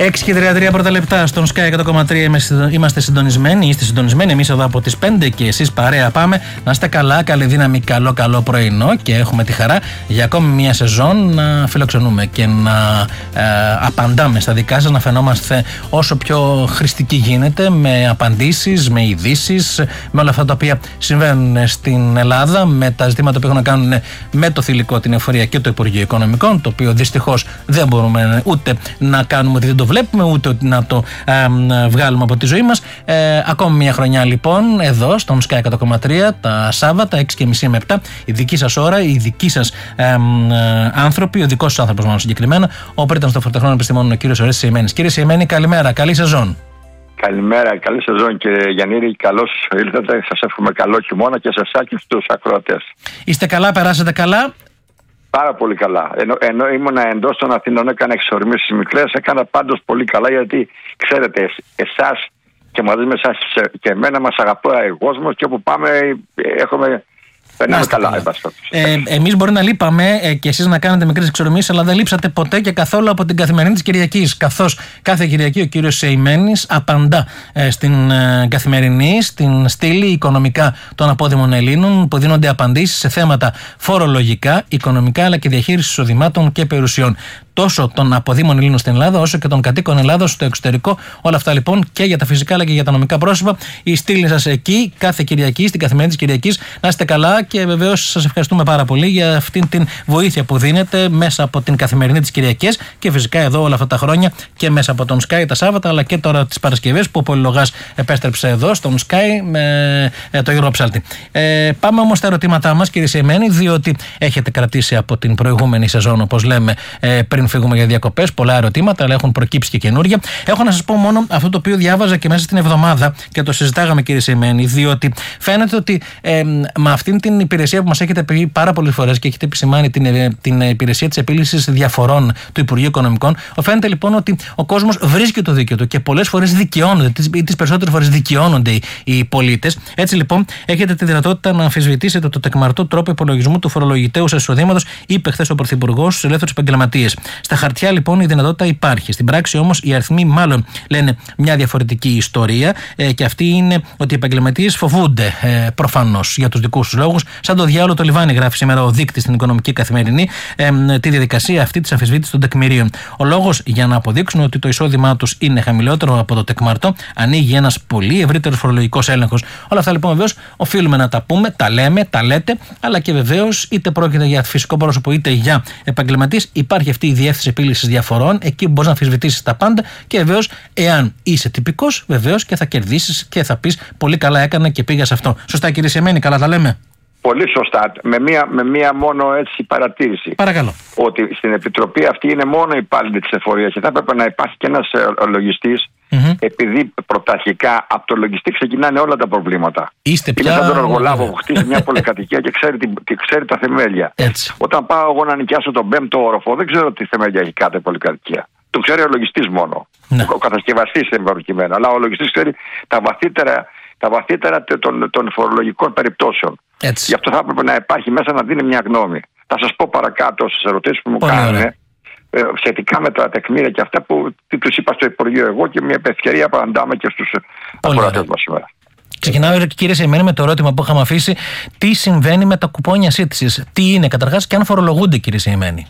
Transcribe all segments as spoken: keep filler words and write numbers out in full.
έξι και τριάντα τρία πρώτα λεπτά στον Sky εκατό κόμμα τρία είμαστε συντονισμένοι. Είστε συντονισμένοι. Εμείς εδώ από τις πέντε και εσείς παρέα πάμε. Να είστε καλά, καλή δύναμη, καλό καλό πρωινό και έχουμε τη χαρά για ακόμη μια σεζόν να φιλοξενούμε και να ε, απαντάμε στα δικά σας, να φαινόμαστε όσο πιο χρηστικοί γίνεται με απαντήσεις, με ειδήσεις, με όλα αυτά τα οποία συμβαίνουν στην Ελλάδα, με τα ζητήματα που έχουν να κάνουν με το θηλυκό, την εφορία και το Υπουργείο Οικονομικών, το οποίο δυστυχώς δεν μπορούμε ούτε να κάνουμε ότι δεν το βλέπουμε, ούτε να το ε, βγάλουμε από τη ζωή μας. Ε, ακόμη μια χρονιά λοιπόν εδώ στον Sky εκατό κόμμα τρία τα Σάββατα έξι και μισή με επτά, η δική σας ώρα, οι δικοί σας ε, ε, άνθρωποι, ο δικός σας άνθρωπος μάλλον συγκεκριμένα, ο πρίτανος των φορτεχνών επιστημόνων, ο κύριος Ορέστης Σεϊμένης. Κύριε Σεϊμένη, καλημέρα, καλή σεζόν. Καλημέρα, καλή σεζόν κύριε Γιαννήρη, καλώς ήλθατε, σας εύχομαι καλό χειμώνα και σε εσάς και στους ακροατές. Είστε καλά, περάσατε καλά? Πάρα πολύ καλά. Ενώ, ενώ ήμουν εντός των Αθηνών, έκανα εξορμήσεις μικρές, έκανα πάντως πολύ καλά γιατί ξέρετε, εσάς και μαζί με εσάς και εμένα μας αγαπάει ο κόσμος και όπου πάμε έχουμε... Περνάμε καλά. Ε, εμείς μπορεί να λείπαμε ε, και εσείς να κάνετε μικρές εξορμήσεις, αλλά δεν λείψατε ποτέ και καθόλου από την καθημερινή της Κυριακής. Καθώς κάθε Κυριακή ο κύριος Σεϊμένης απαντά ε, στην ε, καθημερινή, στην στήλη οικονομικά των απόδημων Ελλήνων, που δίνονται απαντήσεις σε θέματα φορολογικά, οικονομικά αλλά και διαχείριση εισοδημάτων και περιουσιών. Τόσο των αποδήμων Ελλήνων στην Ελλάδα, όσο και των κατοίκων Ελλάδος στο εξωτερικό. Όλα αυτά λοιπόν και για τα φυσικά αλλά και για τα νομικά πρόσωπα. Η στήλη σας εκεί κάθε Κυριακή, στην καθημερινή της Κυριακής. Να είστε καλά και βεβαίως σας ευχαριστούμε πάρα πολύ για αυτήν την βοήθεια που δίνετε μέσα από την καθημερινή της Κυριακής και φυσικά εδώ όλα αυτά τα χρόνια και μέσα από τον Sky τα Σάββατα, αλλά και τώρα τις Παρασκευές που ο Πολυλογάς επέστρεψε εδώ στον Sky με το Γιώργο Ψάλτη. Ε, πάμε όμως στα ερωτήματά μας, κύριε Σεϊμένη, διότι έχετε κρατήσει από την προηγούμενη σεζόν, όπως λέμε, ε, πριν φύγουμε για διακοπές, πολλά ερωτήματα, αλλά έχουν προκύψει και καινούργια. Έχω να σας πω μόνο αυτό το οποίο διάβαζα και μέσα στην εβδομάδα και το συζητάγαμε, κύριε Σεϊμένη, διότι φαίνεται ότι ε, με αυτήν την υπηρεσία που μας έχετε πει πάρα πολλές φορές και έχετε επισημάνει την, την υπηρεσία της επίλυσης διαφορών του Υπουργείου Οικονομικών, φαίνεται λοιπόν ότι ο κόσμος βρίσκει το δίκαιο του και πολλές φορές δικαιώνονται, ή τις περισσότερες φορές δικαιώνονται οι, οι πολίτες. Έτσι λοιπόν έχετε τη δυνατότητα να αμφισβητήσετε το τεκμαρτό τρόπο υπολογισμού του φορολογητέου σας εισοδήματος, είπε χθες ο Πρωθυπουργός στους ελεύθερους επαγγελματίες. Στα χαρτιά λοιπόν η δυνατότητα υπάρχει. Στην πράξη όμως οι αριθμοί μάλλον λένε μια διαφορετική ιστορία ε, και αυτή είναι ότι οι επαγγελματίες φοβούνται ε, προφανώς για τους δικούς τους λόγους. Σαν το διάολο το λιβάνι, γράφει σήμερα ο δείκτης στην Οικονομική Καθημερινή, ε, τη διαδικασία αυτή της αμφισβήτησης των τεκμηρίων. Ο λόγος για να αποδείξουν ότι το εισόδημά τους είναι χαμηλότερο από το τεκμαρτό, ανοίγει ένας πολύ ευρύτερος φορολογικός έλεγχος. Όλα αυτά λοιπόν βεβαίως οφείλουμε να τα πούμε, τα λέμε, τα λέτε, αλλά και βεβαίως είτε πρόκειται για φυσικό πρόσωπο είτε για επαγγελματίες, υπάρχει αυτή η διεύθυνση επίλυσης διαφορών, εκεί μπορείς να αμφισβητήσεις τα πάντα και βεβαίως, εάν είσαι τυπικός, βεβαίως και θα κερδίσεις και θα πεις πολύ καλά έκανα και πήγα σε αυτό. Σωστά, κύριε Σεϊμένη, καλά τα λέμε? Πολύ σωστά. Με μία, με μία μόνο έτσι παρατήρηση. Παρακαλώ. Ότι στην Επιτροπή αυτή είναι μόνο υπάλληλοι της εφορίας και θα έπρεπε να υπάρχει και ένας λογιστής, mm-hmm. επειδή πρωταρχικά από το λογιστή ξεκινάνε όλα τα προβλήματα. Είστε πια... Είναι σαν τον εργολάβο που χτίζει μια πολυκατοικία και ξέρει, και ξέρει τα θεμέλια. Έτσι. Όταν πάω εγώ να νοικιάσω τον πέμπτο όροφο, δεν ξέρω τι θεμέλια έχει κάθε πολυκατοικία. Το ξέρει ο λογιστής μόνο. Ναι. Ο κατασκευαστής είναι προκειμένο. Αλλά ο λογιστής ξέρει τα βαθύτερα, τα βαθύτερα των, των φορολογικών περιπτώσεων. Έτσι. Γι' αυτό θα έπρεπε να υπάρχει μέσα να δίνει μια γνώμη. Θα σας πω παρακάτω στις ερωτήσεις που μου κάνουν ε, σχετικά με τα τεκμήρια και αυτά που τους είπα στο Υπουργείο εγώ και μια ευκαιρία απαντάμε και στους ακροατές μας σήμερα. Ξεκινάω, κύριε Σεϊμένη, με το ερώτημα που είχαμε αφήσει. Τι συμβαίνει με τα κουπόνια σύντησης? Τι είναι καταρχάς και αν φορολογούνται, κύριε Σεϊμένη?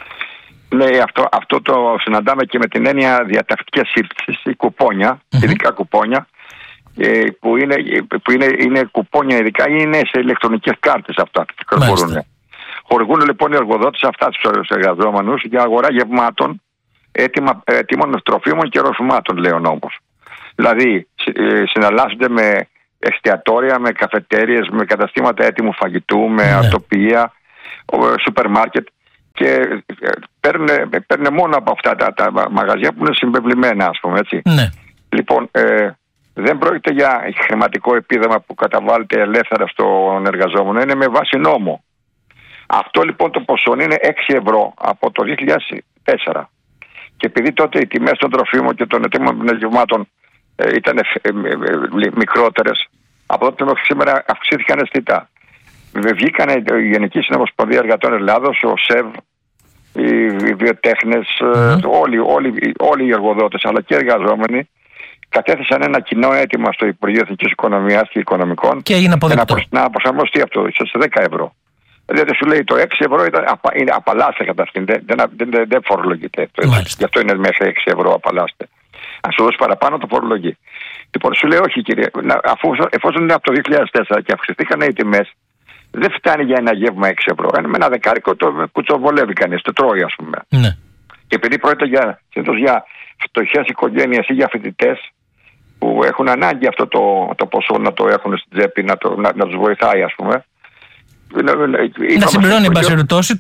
Ναι, αυτό, αυτό το συναντάμε και με την έννοια διατακτικής σύντησης, η κουπόνια, mm-hmm. ειδικά κουπόνια. Που, είναι, που είναι, είναι κουπόνια ειδικά ή είναι σε ηλεκτρονικές κάρτες αυτά που κυκλοφορούν. Χορηγούν λοιπόν οι εργοδότες αυτά τους εργαζόμενους για αγορά γευμάτων, έτοιμα, έτοιμων τροφίμων και ροφημάτων, λέει ο νόμος. Δηλαδή συναλλάσσονται με εστιατόρια, με καφετέριες, με καταστήματα έτοιμου φαγητού, με ναι. αρτοπία, σούπερ μάρκετ και παίρνουν, παίρνουν μόνο από αυτά τα, τα μαγαζιά που είναι συμπευλημένα, ας πούμε, έτσι. Ναι. Λοιπόν, ε, δεν πρόκειται για χρηματικό επίδομα που καταβάλλεται ελεύθερα στον εργαζόμενο, είναι με βάση νόμο. Αυτό λοιπόν το ποσό είναι έξι ευρώ από το δύο χιλιάδες τέσσερα. Και επειδή τότε οι τιμές των τροφίμων και των ετοίμων γευμάτων ε, ήταν ε, ε, ε, μικρότερες, από τότε μέχρι σήμερα αυξήθηκαν αισθητά. Βγήκανε η Γενική Συνομοσπονδία Εργατών Ελλάδος, ο ΣΕΒ, οι, οι βιοτέχνες, mm-hmm. όλοι, όλοι, όλοι οι εργοδότες αλλά και οι εργαζόμενοι κατέθεσαν ένα κοινό αίτημα στο Υπουργείο Εθνικής Οικονομίας και Οικονομικών και είναι αποδεκτό. Να, να προσαρμοστεί αυτό σε δέκα ευρώ. Δηλαδή σου λέει το έξι ευρώ ήταν, απα, είναι απαλλάσσεται καταρχήν, δεν, δεν, δεν, δεν φορολογείται. Γι' αυτό είναι μέχρι έξι ευρώ απαλλάσσεται. Αν σου δώσει παραπάνω το φορολογεί. Λοιπόν, σου λέει όχι κύριε, αφού, εφόσον είναι από το δύο χιλιάδες τέσσερα και αυξηθήκαν οι τιμές, δεν φτάνει για ένα γεύμα έξι ευρώ. Με ένα δεκάρικο το κουτσοβολεύει κανείς, το τρώει ας πούμε. Ναι. Και επειδή πρόκειται για, για φτωχές οικογένειες ή για φοιτητές που έχουν ανάγκη αυτό το, το ποσό να το έχουν στην τσέπη, να, το, να, να τους βοηθάει ας πούμε. Να συμπληρώνει εν πάση περιπτώσει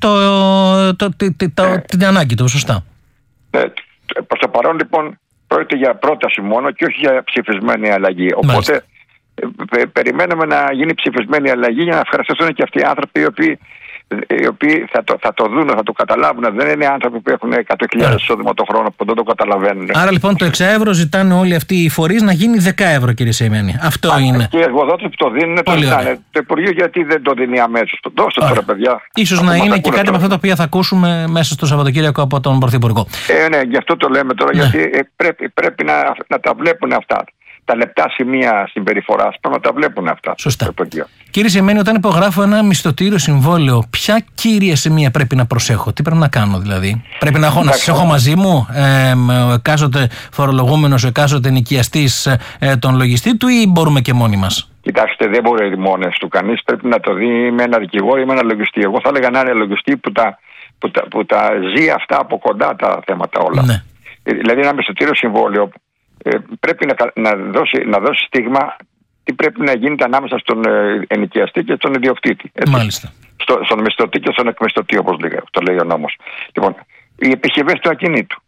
την ανάγκη του, σωστά. Ναι, προς το παρόν λοιπόν πρόκειται για πρόταση μόνο και όχι για ψηφισμένη αλλαγή. Οπότε Μάλιστα. πε, περιμένουμε να γίνει ψηφισμένη αλλαγή για να ευχαριστηθούν και αυτοί οι άνθρωποι οι οποίοι, οι οποίοι θα, το, θα το δουν, θα το καταλάβουν. Δεν είναι άνθρωποι που έχουν εκατό χιλιάδες εισόδημα το χρόνο που δεν το καταλαβαίνουν. Άρα λοιπόν το έξι ευρώ ζητάνε όλοι αυτοί οι φορείς να γίνει δέκα ευρώ, κύριε Σεϊμένη. Αυτό Α, είναι. Και οι εργοδότες που το δίνουν το ζητάνε. Το Υπουργείο γιατί δεν το δίνει αμέσως. Το δώστε τώρα, παιδιά. Ίσως να είναι και κάτι από αυτά τα οποία θα ακούσουμε μέσα στο Σαββατοκύριακο από τον Πρωθυπουργό. Ε, ναι, γι' αυτό το λέμε τώρα, ναι. Γιατί ε, πρέπει, πρέπει να, να τα βλέπουν αυτά. Τα λεπτά σημεία συμπεριφοράς πρέπει να τα βλέπουν αυτά. Σωστά. Κύριε Σεϊμένη, όταν υπογράφω ένα μισθωτήριο συμβόλαιο, ποια κύρια σημεία πρέπει να προσέχω, τι πρέπει να κάνω δηλαδή? Πρέπει να, έχω, να σας έχω μαζί μου ε, ο εκάστοτε φορολογούμενος, ο εκάστοτε νοικιαστής ε, τον λογιστή του ή μπορούμε και μόνοι μας? Κοιτάξτε, δεν μπορεί μόνος του. Κανείς πρέπει να το δει με ένα δικηγόρο ή με ένα λογιστή. Εγώ θα έλεγα να είναι λογιστή που τα, που τα, που τα ζει αυτά από κοντά τα θέματα όλα. Ναι. Δηλαδή ένα μισθωτήριο συμβόλαιο ε, πρέπει να, να, δώσει, να δώσει στίγμα τι πρέπει να γίνεται ανάμεσα στον ε, ενοικιαστή και στον ιδιοκτήτη. Μάλιστα. Στο, στον μισθωτή και στον εκμισθωτή, όπως το λέει ο νόμος. Λοιπόν, οι επιχειρήσεις του ακινήτου.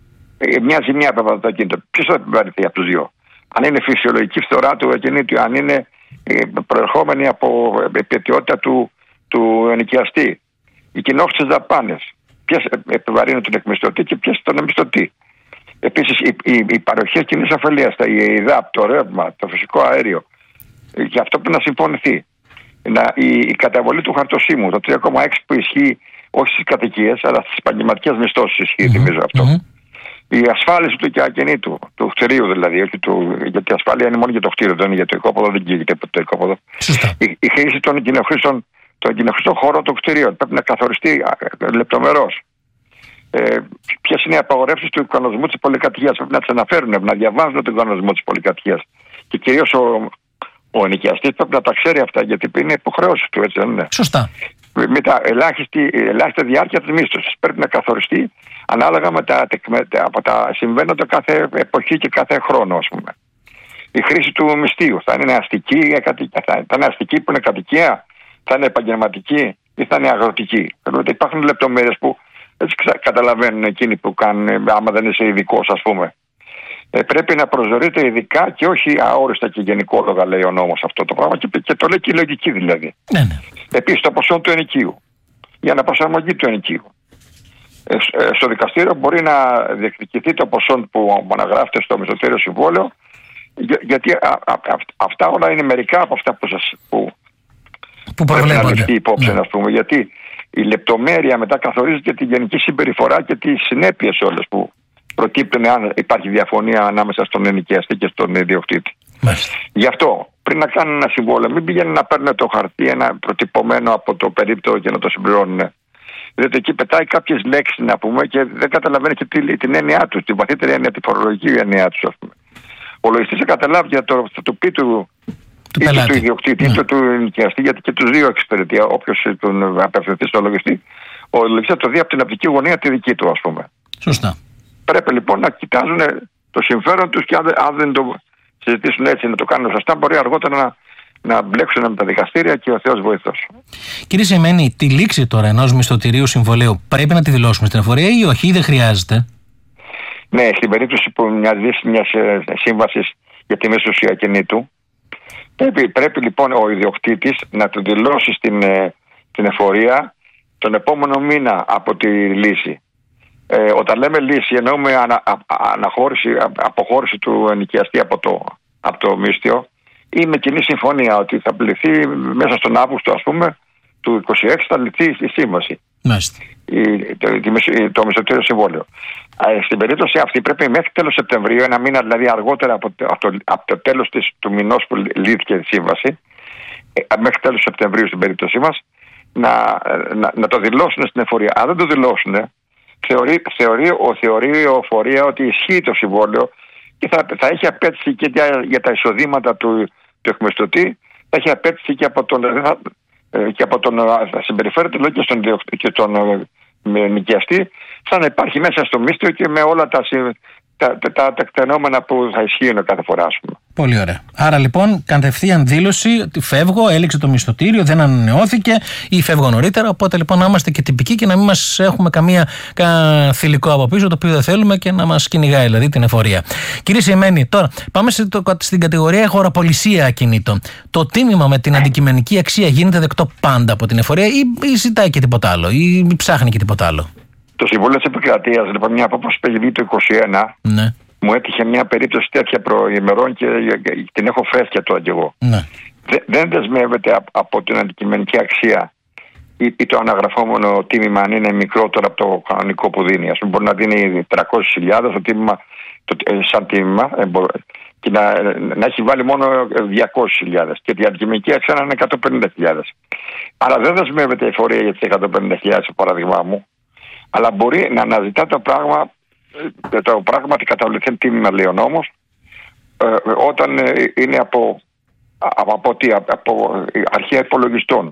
Ε, μια ζημιά που έβαλε το ακίνητο. Ποιος θα επιβαρυνθεί από τους δύο? Αν είναι φυσιολογική φθορά του ακινήτου, αν είναι ε, προερχόμενη από επαιτειότητα του, του ενοικιαστή. Οι κοινόχρηστες δαπάνες. Ποιες επιβαρύνουν τον εκμισθωτή και ποιες τον μισθωτή. Επίσης, οι, οι, οι παροχές κοινής ωφελίας, η ΕΙΔΑΠ, το ρεύμα, το φυσικό αέριο, και αυτό πρέπει να συμφωνηθεί. Να, η, η καταβολή του χαρτοσύμου, το τρία κόμμα έξι που ισχύει όχι στις κατοικίες, αλλά στις επαγγελματικές μισθώσεις ισχύει, mm-hmm. θυμίζω αυτό. Mm-hmm. Η ασφάλιση του και ακινήτου, του κτηρίου δηλαδή, όχι του, γιατί η ασφάλεια είναι μόνο για το κτίριο, δεν είναι για το οικόποδο, δεν καίγεται από το οικόποδο. Η, η χρήση των κοινοχρήστων, των κοινοχρήστων χώρων των κτηρίων πρέπει να καθοριστεί λεπτομερώς. Ε, ποιες είναι οι απαγορεύσεις του κανονισμού της πολυκατοικίας? Πρέπει να τις αναφέρουν, να διαβάζουν τον κανονισμό της πολυκατοικίας. Και κυρίως ο, ο ενοικιαστής πρέπει να τα ξέρει αυτά, γιατί είναι υποχρεώσεις του, έτσι δεν είναι? Σωστά. Με τα ελάχιστη, ελάχιστη διάρκεια της μίσθωσης πρέπει να καθοριστεί ανάλογα με τα, με, από τα συμβαίνοντα κάθε εποχή και κάθε χρόνο, ας πούμε. Η χρήση του μισθείου θα είναι αστική, θα είναι αστική που είναι κατοικία, θα είναι επαγγελματική ή θα είναι αγροτική. Δηλαδή υπάρχουν λεπτομέρειες που έτσι καταλαβαίνουν εκείνοι που κάνουν, άμα δεν είσαι ειδικός, ας πούμε. Ε, πρέπει να προσδιορίζεται ειδικά και όχι αόριστα και γενικόλογα, λέει ο νόμος αυτό το πράγμα, και, και το λέει και η λογική δηλαδή. Ναι, ναι. Επίσης το ποσό του ενοικίου, για να προσαρμογεί του ενοικίου. Ε, ε, στο δικαστήριο μπορεί να διεκδικηθεί το ποσό που αναγράφεται στο μισθωτήριο συμβόλαιο, για, γιατί α, α, α, αυτά όλα είναι μερικά από αυτά που, σας, που, που πρέπει να ληφθεί υπόψη, ναι. Ας πούμε, γιατί η λεπτομέρεια μετά καθορίζει και τη γενική συμπεριφορά και τις συνέπειες όλες που προκύπτουν αν υπάρχει διαφωνία ανάμεσα στον ενοικιαστή και στον ιδιοκτήτη. Μάλιστα. Γι' αυτό πριν να κάνουν ένα συμβόλαιο, μην πηγαίνουν να παίρνουν το χαρτί ένα προτυπωμένο από το περίπτωμα και να το συμπληρώνουν. Διότι εκεί πετάει κάποιες λέξεις, να πούμε, και δεν καταλαβαίνει και την, την έννοιά του, την βαθύτερη έννοια, τη φορολογική έννοια του, ας πούμε. Ο λογιστής θα καταλάβει για το, θα του πει του, του, είτε του ιδιοκτήτη είτε του ενοικιαστή, γιατί και τους δύο εξυπηρετεί. Όποιος τον απευθυνθεί στο λογιστή, ο λογιστής θα το δει από την οπτική γωνία τη δική του, ας πούμε. Σωστά. Πρέπει λοιπόν να κοιτάζουν το συμφέρον τους και αν, αν δεν το συζητήσουν έτσι, να το κάνουν σωστά, μπορεί αργότερα να, να μπλέξουν με τα δικαστήρια και ο Θεός βοηθός. Κύριε Σεϊμένη, τη λήξη τώρα ενός μισθωτηρίου συμβολέου πρέπει να τη δηλώσουμε στην εφορία ή όχι, ή δεν χρειάζεται? Ναι, στην περίπτωση που μοιάζει μια σύμβαση για τη μίσθωση ακινήτου, πρέπει, πρέπει λοιπόν ο ιδιοκτήτης να του δηλώσει στην, στην εφορία τον επόμενο μήνα από τη λύση. Ε, όταν λέμε λύση εννοούμε ανα, α, αναχώρηση, αποχώρηση του ενοικιαστή από το, από το μίσθιο ή με κοινή συμφωνία ότι θα πληθεί μέσα στον Αύγουστο, ας πούμε, του είκοσι έξι θα λυθεί η σύμβαση. η, το, το, το μισθωτήριο συμβόλαιο. Ε, στην περίπτωση αυτή πρέπει μέχρι τέλος Σεπτεμβρίου, ένα μήνα δηλαδή αργότερα από το, από το, από το τέλος της, του μηνός που λύθηκε η σύμβαση, ε, μέχρι τέλος Σεπτεμβρίου στην περίπτωσή μας, να, να, να το δηλώσουν στην εφορία. Αν δεν το δηλώσουν, θεωρεί, θεωρεί, ο, θεωρεί ο φορεία ότι ισχύει το συμβόλαιο και θα, θα έχει απέτηση και για, για τα εισοδήματα του, του εκμισθωτή, θα έχει απέτηση και από τον, και από τον θα συμπεριφέρεται και στον, και τον νοικιαστή, σαν να υπάρχει μέσα στο μίσθο και με όλα τα, τα, τα, τα τεκτενόμενα που θα ισχύουν κάθε φορά, ας πούμε. Πολύ ωραία. Άρα λοιπόν κατευθείαν δήλωση ότι φεύγω, έληξε το μισθωτήριο, δεν ανανεώθηκε ή φεύγω νωρίτερα. Οπότε λοιπόν να είμαστε και τυπικοί και να μην μας έχουμε καμία κα, θηλυκό από πίσω το οποίο δεν θέλουμε και να μας κυνηγάει δηλαδή την εφορία. Κύριε Σεϊμένη, τώρα πάμε σε το, στην κατηγορία αγοραπολισία ακινήτων. Το τίμημα με την αντικειμενική αξία γίνεται δεκτό πάντα από την εφορία ή, ή ζητάει και τίποτα άλλο ή ψάχνει και τίποτα άλλο? Το Συμβούλιο της Επικρατείας, λοιπόν, μια απόφαση που έχει βγει το είκοσι ένα, ναι, μου έτυχε μια περίπτωση τέτοια προημερών και την έχω φρέσκια τώρα κι εγώ. Ναι. Δε, δεν δεσμεύεται από, από την αντικειμενική αξία ή, ή το αναγραφόμενο τίμημα αν είναι μικρότερο από το κανονικό που δίνει. Ας πούμε, μπορεί να δίνει τριακόσιες χιλιάδες το τίμημα, το, σαν τίμημα και να, να έχει βάλει μόνο διακόσιες χιλιάδες και η αντικειμενική αξία να είναι εκατόν πενήντα χιλιάδες. Άρα δεν δεσμεύεται η εφορία για τις εκατόν πενήντα χιλιάδες, το παράδειγμά μου, αλλά μπορεί να αναζητά το πράγμα, το πράγματι καταβληθέν τίμημα, λέει ο νόμος, ε, όταν είναι από, από, από, από αρχεία υπολογιστών,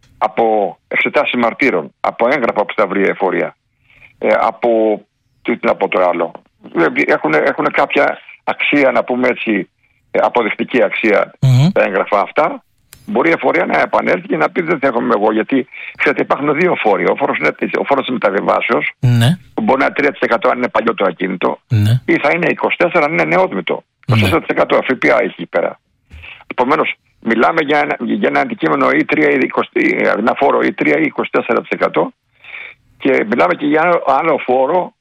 από εξετάσεις μαρτύρων, από έγγραφα που θα βρει η εφορία, ε, από, τι να πω το άλλο, έχουν, έχουν κάποια αξία, να πούμε έτσι, αποδεικτική αξία mm-hmm. τα έγγραφα αυτά. Μπορεί η εφορία να επανέλθει και να πει δεν δέχομαι εγώ, γιατί ξέρετε υπάρχουν δύο φόροι. Ο φόρος, ο φόρος της μεταβιβάσεως, ναι, που μπορεί να είναι τρία τοις εκατό αν είναι παλιό το ακίνητο, ναι, ή θα είναι είκοσι τέσσερα τοις εκατό αν είναι νεόδμητο. είκοσι τέσσερα τοις εκατό ΦΠΑ έχει εκεί πέρα. Επομένως, μιλάμε για ένα, για ένα αντικείμενο ή τρία ή είκοσι, ένα φόρο ή τρία ή είκοσι τέσσερα τοις εκατό και μιλάμε και για άλλο, άλλο φόρο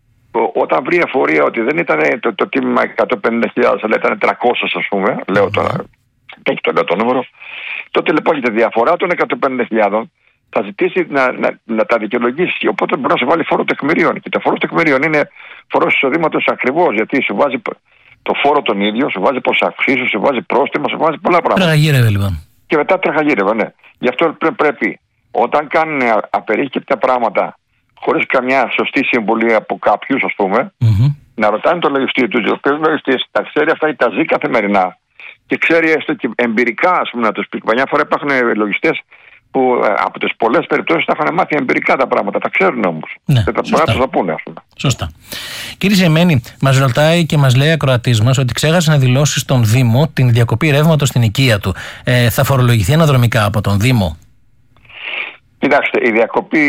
όταν βρει η εφορία ότι δεν ήταν το, το τίμημα εκατόν πενήντα χιλιάδες, αλλά ήταν τριακόσιες, ας πούμε, λέω τώρα. Έχει το, το νούμερο, τότε λοιπόν για τη διαφορά των εκατόν πενήντα χιλιάδων θα ζητήσει να, να, να τα δικαιολογήσει. Οπότε μπορεί να σου βάλει φόρο τεκμηρίων. Και το φόρο τεκμηρίων είναι φόρος εισοδήματος ακριβώς, γιατί σου βάζει το φόρο τον ίδιο, σου βάζει προσαξίσεις, σου βάζει πρόστιμα, σου βάζει πολλά πράγματα. Τραχαγύρευε λοιπόν. Και μετά τραχαγύρευε, ναι. Γι' αυτό πρέπει όταν κάνουν απερίσκεπτα πράγματα χωρίς καμιά σωστή συμβουλή από κάποιους, ας πούμε, mm-hmm. να ρωτάνε το λογιστή του, ο οποίος λογιστής τα ξέρει αυτά ή τα ζει καθημερινά. Και ξέρει έστω και εμπειρικά, ας πούμε, να τους πει. Μια φορά υπάρχουν λογιστές που ε, από τις πολλές περιπτώσεις τα είχαν μάθει εμπειρικά τα πράγματα. Τα ξέρουν όμως. Ναι, και τα μπορεί να τους τα πούνε, ας πούμε. Σωστά. Κύριε Σεϊμένη, μας ρωτάει και μας λέει ακροατής μας ότι ξέχασε να δηλώσει στον Δήμο την διακοπή ρεύματος στην οικία του. Ε, θα φορολογηθεί αναδρομικά από τον Δήμο? Κοιτάξτε, η διακοπή,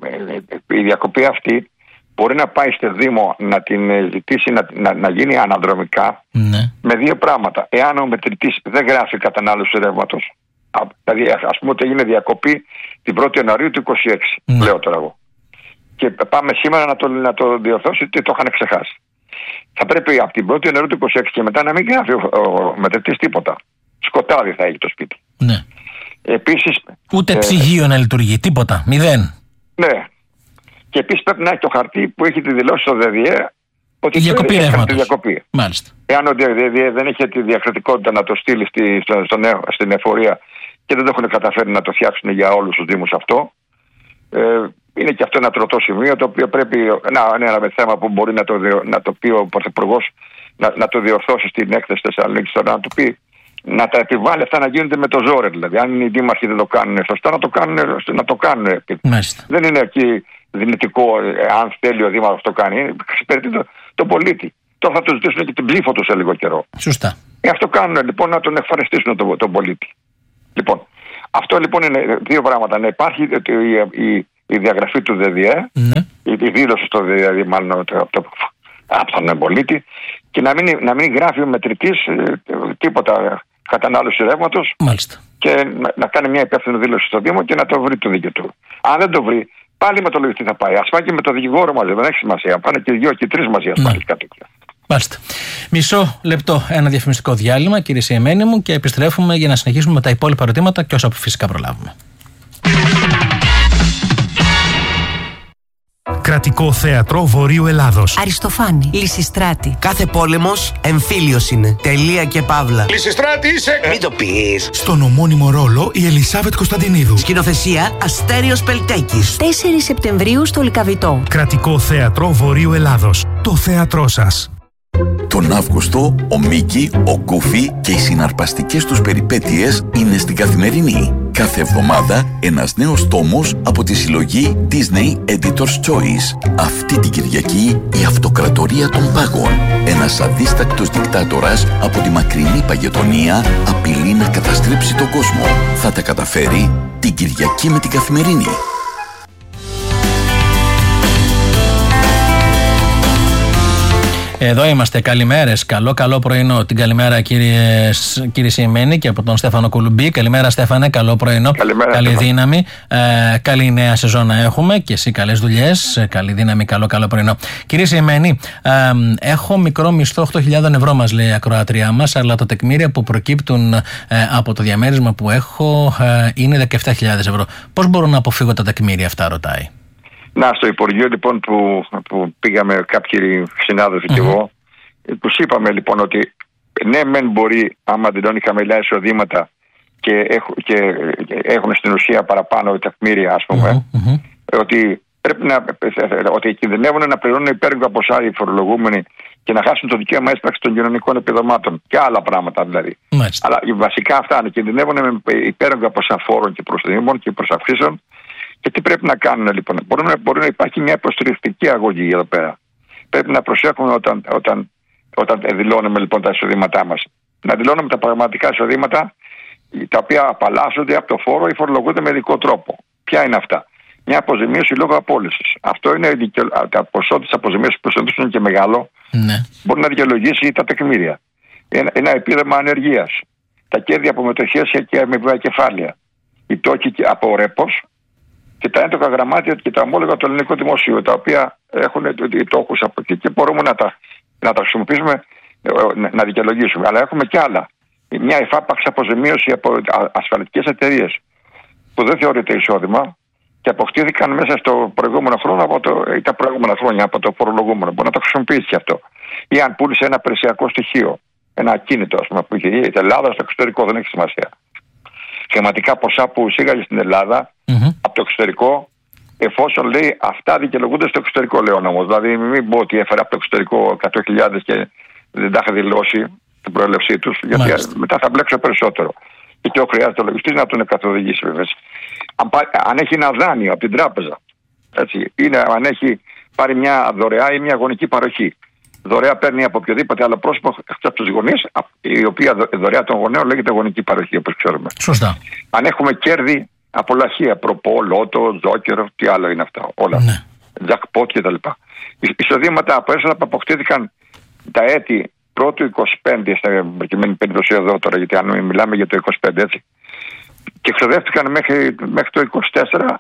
η διακοπή αυτή μπορεί να πάει στο Δήμο να την ζητήσει να, να, να γίνει αναδρομικά, ναι, με δύο πράγματα. Εάν ο μετρητής δεν γράφει κατανάλωση ρεύματος, δηλαδή ας πούμε ότι έγινε διακοπή την πρώτη Ιανουαρίου του είκοσι έξι, ναι, λέω τώρα εγώ, και πάμε σήμερα να το, να το διορθώσει ότι το είχαν ξεχάσει. Θα πρέπει από την πρώτη Ιανουαρίου του είκοσι έξι και μετά να μην γράφει ο, ο μετρητής τίποτα. Σκοτάδι θα έχει το σπίτι. Ναι. Επίσης, ούτε ε, ψυγείο να λειτουργεί, τίποτα, μηδέν. Ναι. Και επίσης πρέπει να έχει το χαρτί που έχει τη δηλώση στο ΔΔΕ ότι διακοπή έχει τη διακοπή. Μάλιστα. Εάν ο ΔΔΕ δεν έχει τη διακριτικότητα να το στείλει στη, στο, στο, στην εφορία και δεν το έχουν καταφέρει να το φτιάξουν για όλους τους Δήμους αυτό, ε, είναι και αυτό ένα τροτό σημείο το οποίο πρέπει να είναι ένα θέμα που μπορεί να το, να το πει ο Πρωθυπουργός να, να το διορθώσει στην έκθεση Θεσσαλονίκης, να του πει να τα επιβάλλει αυτά να γίνονται με το ζόρι. Δηλαδή, αν οι δήμαρχοι δεν το κάνουν σωστά, να το κάνουν. Να το κάνουν. Δεν είναι εκεί δυνητικό, αν θέλει ο δήμαρχος το κάνει. Εξυπηρετεί το, τον πολίτη. Τώρα θα του ζητήσουν και την ψήφο του σε λίγο καιρό. Σωστά. Ε, αυτό κάνουν λοιπόν, να τον ευχαριστήσουν τον, τον πολίτη. Λοιπόν, αυτό λοιπόν είναι δύο πράγματα. Να υπάρχει η, η, η διαγραφή του ΔΔΕ, ναι, η, η δήλωση στο ΔΔΕ, μάλλον από, το, από τον πολίτη, και να μην, να μην γράφει ο μετρητής ε, τίποτα κατανάλωση ρεύματος και να, να κάνει μια υπεύθυνη δήλωση στο Δήμο και να το βρει το δίκαιο του. Αν δεν το βρει, πάλι με το λογιστή θα πάει. Ας πάει και με το δικηγόρο μαζί, δεν έχει σημασία. Πάνε και δύο και τρεις μαζί, ας πάει κάτι. Μάλιστα. Μισό λεπτό ένα διαφημιστικό διάλειμμα, κύριε Σεϊμένη μου, και επιστρέφουμε για να συνεχίσουμε με τα υπόλοιπα ερωτήματα και όσα φυσικά προλάβουμε. Κρατικό Θέατρο Βορείου Ελλάδος. Αριστοφάνη. Λυσιστράτη. Κάθε πόλεμος εμφύλιος είναι. Τελεία και παύλα. Λυσιστράτη είσαι! Μην το πεις. Στον ομώνυμο ρόλο η Ελισάβετ Κωνσταντινίδου. Σκηνοθεσία Αστέριος Πελτέκης. τέσσερις Σεπτεμβρίου στο Λυκαβητό. Κρατικό Θέατρο Βορείου Ελλάδος. Το θέατρό σας. Τον Αύγουστο, ο Μίκη, ο Γκούφι και οι συναρπαστικές τους περιπέτειες είναι στην Καθημερινή. Κάθε εβδομάδα ένας νέος τόμος από τη συλλογή Disney Editor's Choice. Αυτή την Κυριακή η Αυτοκρατορία των Πάγων. Ένας αδίστακτος δικτάτορας από τη μακρινή Παγετονία απειλεί να καταστρέψει τον κόσμο. Θα τα καταφέρει την Κυριακή με την Καθημερινή. Εδώ είμαστε. Καλημέρες. Καλό, καλό πρωινό. Την καλημέρα, κύριε, κύριε Σιμένη, και από τον Στέφανο Κουλουμπή. Καλημέρα, Στέφανε. Καλό πρωινό. Καλημέρα, καλή Στέφανο. δύναμη. Ε, καλή νέα σεζόν να έχουμε. Και εσύ καλές δουλειές. Καλή δύναμη. Καλό, καλό πρωινό. Κύριε Σιμένη, ε, έχω μικρό μισθό οκτώ χιλιάδες ευρώ, μας λέει η ακροάτριά μας, αλλά τα τεκμήρια που προκύπτουν ε, από το διαμέρισμα που έχω ε, είναι δεκαεπτά χιλιάδες ευρώ. Πώς μπορώ να αποφύγω τα τεκμήρια αυτά, ρωτάει. Να, στο Υπουργείο λοιπόν που, που πήγαμε κάποιοι συνάδελφοι mm-hmm. και εγώ, τους είπαμε λοιπόν ότι ναι μεν μπορεί άμα δηλώνει χαμηλά εισοδήματα και, έχ, και, και έχουν στην ουσία παραπάνω τεκμήρια, ας πούμε, mm-hmm. ότι πρέπει να ότι κινδυνεύουν να πληρώνουν υπέρογκα ποσά οι φορολογούμενοι και να χάσουν το δικαίωμα έσπραξη των κοινωνικών επιδομάτων και άλλα πράγματα δηλαδή. Mm-hmm. Αλλά βασικά αυτά να κινδυνεύουν με υπέρογκα ποσά φόρων και προστήμων και προσαυξήσεων. Και τι πρέπει να κάνουν λοιπόν? Μπορεί να, μπορεί να υπάρχει μια υποστηρικτική αγωγή εδώ πέρα. Πρέπει να προσέχουμε όταν, όταν, όταν δηλώνουμε λοιπόν τα εισοδήματά μας. Να δηλώνουμε τα πραγματικά εισοδήματα τα οποία απαλλάσσονται από το φόρο ή φορολογούνται με ειδικό τρόπο. Ποια είναι αυτά? Μια αποζημίωση λόγω απόλυσης. Αυτό είναι τα ποσό της αποζημίωσης που είναι και μεγάλο. Ναι. Μπορεί να δικαιολογήσει τα τεκμήρια. Ένα, ένα επίδομα ανεργίας. Τα κέρδη από μετοχές και αμοιβαία κεφάλαια. Οι τόκοι από ρέπος. Και τα έντοκα γραμμάτια και τα ομόλογα του ελληνικού δημοσίου, τα οποία έχουν τόκους από εκεί και μπορούμε να τα, να τα χρησιμοποιήσουμε, να δικαιολογήσουμε. Αλλά έχουμε και άλλα. Μια εφάπαξ αποζημίωση από ασφαλιστικές εταιρείες που δεν θεωρείται εισόδημα και αποκτήθηκαν μέσα στο προηγούμενο χρόνο από το, ή τα προηγούμενα χρόνια από το φορολογούμενο. Μπορεί να το χρησιμοποιήσει και αυτό. Ή αν πούλησε ένα περιουσιακό στοιχείο, ένα ακίνητο, ας πούμε, που είχε η Ελλάδα στο εξωτερικό, δεν έχει σημασία. Σχηματικά ποσά που εισήγαγε στην Ελλάδα mm-hmm. από το εξωτερικό, εφόσον λέει αυτά δικαιολογούνται στο εξωτερικό, λέω νόμος. Δηλαδή, μην πω ότι έφερε από το εξωτερικό εκατό χιλιάδες και δεν τα είχα δηλώσει την προέλευσή τους, γιατί Μάλιστα. μετά θα μπλέξω περισσότερο. Και και ο χρειάζεται ο λογιστής να τον καθοδηγήσει, βέβαια. Αν, αν έχει ένα δάνειο από την τράπεζα, έτσι, είναι, αν έχει πάρει μια δωρεά ή μια γονική παροχή. Δωρεά παίρνει από οποιοδήποτε άλλο πρόσωπο εκτός από τους γονείς, η οποία δωρεά των γονέων λέγεται γονική παροχή, όπως ξέρουμε. Σωστά. Αν έχουμε κέρδη από λαχεία, προπό, λότο, ζόκερο, τι άλλο είναι αυτά, όλα. Ναι. Τζακπότ κτλ. Εισοδήματα από έσοδα που αποκτήθηκαν τα έτη πρώτου είκοσι πέντε, στην προκειμένη περίπτωση εδώ τώρα, γιατί αν μιλάμε για το είκοσι πέντε, έτσι, και εξοδεύτηκαν μέχρι, μέχρι το είκοσι τέσσερα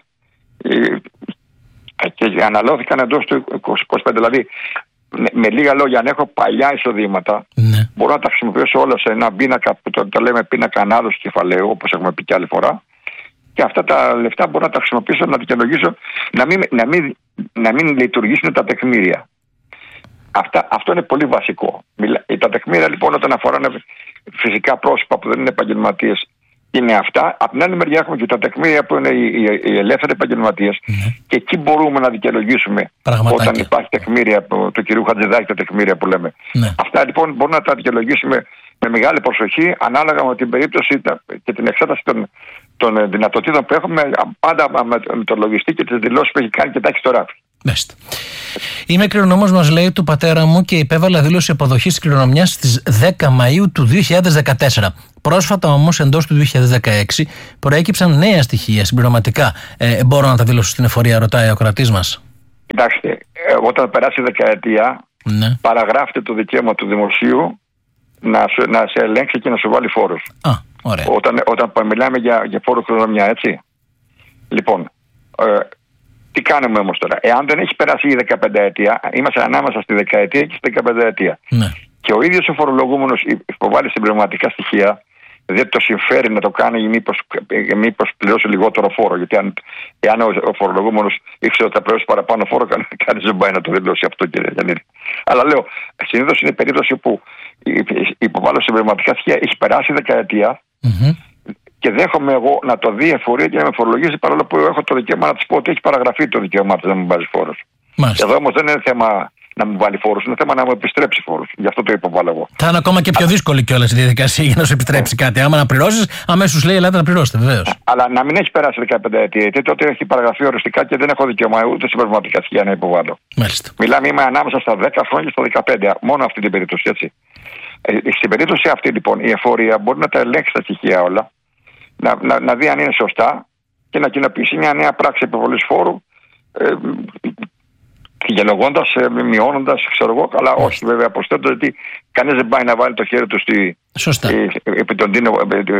και αναλώθηκαν εντός του είκοσι πέντε, δηλαδή. Με λίγα λόγια, αν έχω παλιά εισοδήματα, ναι. μπορώ να τα χρησιμοποιήσω όλα σε ένα πίνακα που το, το λέμε πίνακα ανάδοση κεφαλαίου, όπως έχουμε πει και άλλη φορά. Και αυτά τα λεφτά μπορώ να τα χρησιμοποιήσω, να δικαιολογήσω, να μην, να μην, να μην λειτουργήσουν τα τεκμήρια. Αυτά, αυτό είναι πολύ βασικό. Τα τεκμήρια λοιπόν, όταν αφοράνε φυσικά πρόσωπα που δεν είναι επαγγελματίες, είναι αυτά. Από την άλλη μεριά έχουμε και τα τεκμήρια που είναι οι, οι, οι ελεύθεροι επαγγελματίες. Mm-hmm. Και εκεί μπορούμε να δικαιολογήσουμε όταν υπάρχει τεκμήρια του, του κυρίου Χατζηδάκη, τα τεκμήρια που λέμε. Mm-hmm. Αυτά λοιπόν μπορούμε να τα δικαιολογήσουμε με μεγάλη προσοχή, ανάλογα με την περίπτωση και την εξέταση των, των δυνατοτήτων που έχουμε, πάντα με τον λογιστή και τις δηλώσεις που έχει κάνει και τα έχει στο ράφι. Μάλιστα. Είμαι κληρονόμος, μας λέει, του πατέρα μου και υπέβαλα δήλωση αποδοχής της κληρονομιάς στις δέκα Μαΐου του δύο χιλιάδες δεκατέσσερα. Πρόσφατα όμως, εντός του δύο χιλιάδες δεκαέξι, προέκυψαν νέα στοιχεία συμπληρωματικά. Ε, μπορώ να τα δηλώσω στην εφορία, ρωτάει ο κρατής μας. Κοιτάξτε, ε, όταν περάσει η δεκαετία, ναι. παραγράφεται το δικαίωμα του δημοσίου να, να σε ελέγξει και να σου βάλει φόρους. Α, ωραία. Όταν, όταν μιλάμε για, για φόρο κληρονομιά, έτσι. Λοιπόν, ε, τι κάνουμε όμως τώρα? Εάν δεν έχει περάσει η δεκαπενταετία, είμαστε ανάμεσα στη δεκαετία και στη δεκαπενταετία. Ναι. Και ο ίδιος ο φορολογούμενος υποβάλλει συμπληρωματικά στοιχεία, δεν το συμφέρει να το κάνει ή μήπως, μήπως πληρώσει λιγότερο φόρο. Γιατί αν, εάν ο, ο φορολογούμενος ήξερε ότι θα πληρώσει παραπάνω φόρο, κανείς δεν πάει να το δηλώσει αυτό, κύριε Γιαννίδη. Αλλά λέω, συνήθως είναι περίπτωση που η υποβάλλω σε πνευματικά στοιχεία έχει περάσει δεκαετία mm-hmm. και δέχομαι εγώ να το δει εφορία και να με φορολογήσει, παρόλο που έχω το δικαίωμα να της πω ότι έχει παραγραφεί το δικαίωμά της να μου βάζει φόρος. Εδώ όμως δεν είναι θέμα να μου βάλει φόρους, είναι θέμα να μου επιστρέψει φόρους. Γι' αυτό το υποβάλλω εγώ. Θα είναι ακόμα και πιο δύσκολη κιόλας η διαδικασία για να σου επιστρέψει κάτι. Άμα να πληρώσεις, αμέσως λέει ελάτε να πληρώσετε, βεβαίως. Αλλά να μην έχει περάσει δεκαπέντε ετία, τότε έχει παραγραφεί οριστικά και δεν έχω δικαίωμα ούτε σε πνευματικά στοιχεία να υποβάλλω. Μάλιστα. Μιλάμε, είμαι ανάμεσα στα δέκα χρόνια και στα δεκαπέντε, μόνο αυτή την περίπτωση, έτσι. Ε, στην περίπτωση αυτή, λοιπόν, η εφορία μπορεί να τα ελέγξει τα στοιχεία όλα, να, να, να δει αν είναι σωστά και να κοινοποιήσει μια νέα πράξη επιβολής φόρου. Ε, Δικαιολογώντας, μειώνοντας, ξέρω εγώ, αλλά όχι βέβαια προσθέτω, γιατί κανείς δεν πάει να βάλει το χέρι του στη. Σωστά. Επί τον τίνο.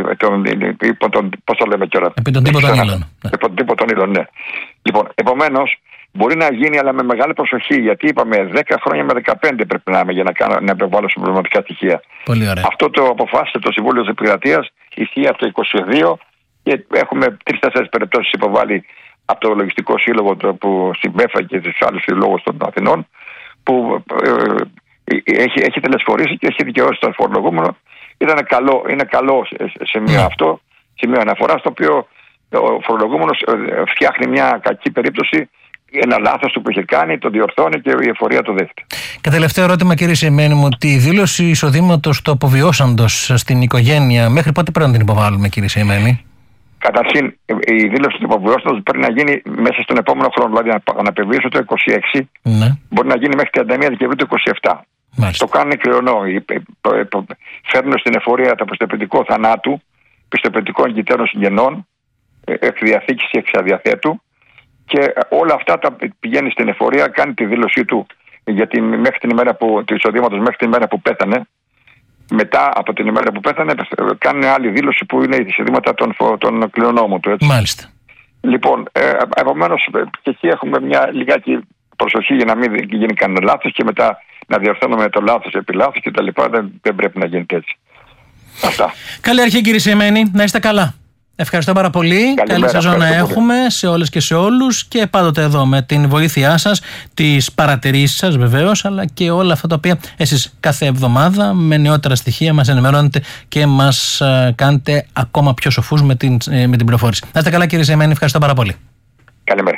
Πώς το λέμε τώρα. Επί τον τύπο των ύλων. Επί τον τύπο των ύλων, ναι. Λοιπόν, επομένως, μπορεί να γίνει, αλλά με μεγάλη προσοχή, γιατί είπαμε δέκα χρόνια με δεκαπέντε πρέπει να είμαι για να, κάνω, να επιβάλλω συμπληρωματικά στοιχεία. Πολύ ωραία. Αυτό το αποφάσισε το Συμβούλιο της Επικρατείας, ισχύει από το είκοσι δύο και έχουμε τρεις-τέσσερις περιπτώσεις υποβάλει από το Λογιστικό Σύλλογο που συμπέφα και στους άλλους συλλόγους των Αθηνών, που ε, ε, έχει, έχει τελεσφορήσει και έχει δικαιώσει τον φορολογούμενο. Ήταν καλό, είναι καλό σημείο yeah. αυτό, σημείο αναφοράς, το οποίο ο φορολογούμενος φτιάχνει μια κακή περίπτωση, ένα λάθος του που είχε κάνει, το διορθώνει και η εφορία το δέχεται. Και τελευταίο ερώτημα, κύριε Σεϊμένη μου, τη δήλωση εισοδήματος του αποβιώσαντος στην οικογένεια, μέχρι πότε πρέπει να την υποβάλουμε, κύριε Σεϊμένη? Καταρχήν, η δήλωση του υποβιώσαντος πρέπει να γίνει μέσα στον επόμενο χρόνο. Δηλαδή, αν απεβίωσε το είκοσι έξι, ναι. μπορεί να γίνει μέχρι τριάντα μία Δεκεμβρίου του είκοσι επτά. Μάλιστα. Το κάνουν κληρονό. Φέρνουν στην εφορία το πιστοποιητικό θανάτου, πιστοποιητικό εγκυτέρων συγγενών, εκδιαθήκης και εξαδιαθέτου, και όλα αυτά τα πηγαίνει στην εφορία, κάνει τη δήλωσή του γιατί μέχρι την ημέρα που, του εισοδήματος μέχρι την ημέρα που πέθανε. Μετά από την ημέρα που πέθανε, κάνουν άλλη δήλωση που είναι οι εισοδήματα των, των κληρονόμων του. Έτσι. Μάλιστα. Λοιπόν, ε, επομένως και εκεί έχουμε μια λιγάκι προσοχή για να μην γίνει κανένα λάθος και μετά να διορθώνουμε το λάθος επί λάθος και τα λοιπά. Δεν, δεν πρέπει να γίνεται έτσι. Αυτά. Καλή αρχή, κύριε Σεϊμένη. Να είστε καλά. Ευχαριστώ πάρα πολύ. Καλή σεζόν να έχουμε πολύ. Σε όλες και σε όλους, και πάντοτε εδώ με την βοήθειά σας, τις παρατηρήσεις σας βεβαίως, αλλά και όλα αυτά τα οποία εσείς κάθε εβδομάδα με νεότερα στοιχεία μας ενημερώνετε και μας κάνετε ακόμα πιο σοφούς με την, με την πληροφόρηση. Να είστε καλά, κύριε Σεϊμένη. Ευχαριστώ πάρα πολύ. Καλημέρα.